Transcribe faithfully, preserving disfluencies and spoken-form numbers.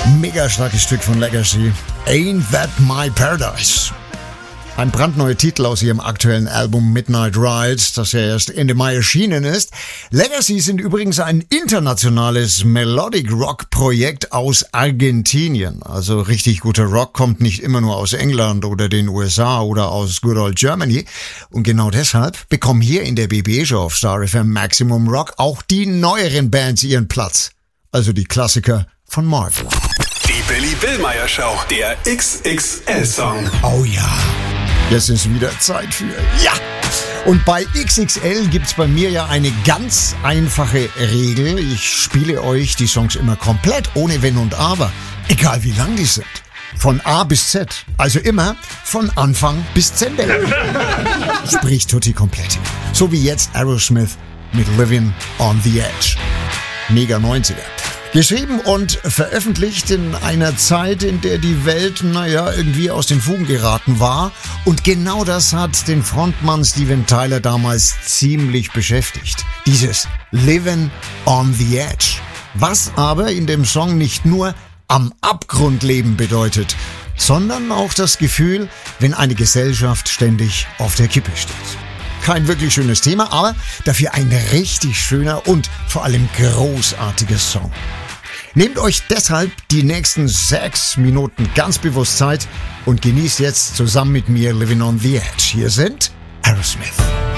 Mega starkes Stück von Legacy. Ain't That My Paradise. Ein brandneuer Titel aus ihrem aktuellen Album Midnight Ride, das ja erst Ende Mai erschienen ist. Legacy sind übrigens ein internationales Melodic Rock Projekt aus Argentinien. Also richtig guter Rock kommt nicht immer nur aus England oder den U S A oder aus Good Old Germany. Und genau deshalb bekommen hier in der B B-Show auf Star F M Maximum Rock auch die neueren Bands ihren Platz. Also die Klassiker von Marvin. Die Billy Billmeyer Show, der X X L-Song. Oh ja. Jetzt ist wieder Zeit für ja! Und bei X X L gibt's bei mir ja eine ganz einfache Regel. Ich spiele euch die Songs immer komplett, ohne Wenn und Aber. Egal wie lang die sind. Von A bis Z. Also immer von Anfang bis zu Ende. Sprich Tutti Kompletti. So wie jetzt Aerosmith mit Living on the Edge. Mega neunziger. Geschrieben und veröffentlicht in einer Zeit, in der die Welt, naja, irgendwie aus den Fugen geraten war. Und genau das hat den Frontmann Steven Tyler damals ziemlich beschäftigt. Dieses Living on the Edge. Was aber in dem Song nicht nur am Abgrund leben bedeutet, sondern auch das Gefühl, wenn eine Gesellschaft ständig auf der Kippe steht. Kein wirklich schönes Thema, aber dafür ein richtig schöner und vor allem großartiger Song. Nehmt euch deshalb die nächsten sechs Minuten ganz bewusst Zeit und genießt jetzt zusammen mit mir Living on the Edge. Hier sind Aerosmith.